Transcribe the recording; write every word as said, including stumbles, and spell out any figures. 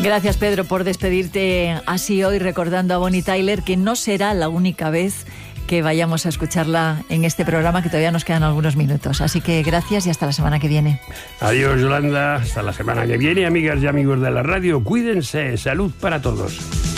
Gracias, Pedro, por despedirte así hoy, recordando a Bonnie Tyler, que no será la única vez que vayamos a escucharla en este programa, que todavía nos quedan algunos minutos. Así que gracias y hasta la semana que viene. Adiós, Yolanda. Hasta la semana que viene, amigas y amigos de la radio. Cuídense. Salud para todos.